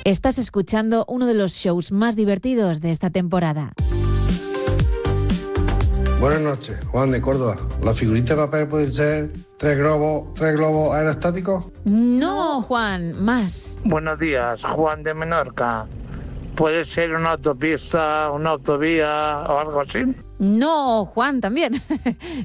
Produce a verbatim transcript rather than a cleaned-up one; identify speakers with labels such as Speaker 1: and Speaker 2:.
Speaker 1: Estás escuchando uno de los shows más divertidos de esta temporada.
Speaker 2: Buenas noches, Juan de Córdoba. ¿Las figuritas de papel pueden ser tres globos, tres globos aerostáticos?
Speaker 1: No, Juan, más.
Speaker 3: Buenos días, Juan de Menorca. ¿Puede ser una autopista, una autovía o algo así?
Speaker 1: No, Juan, también.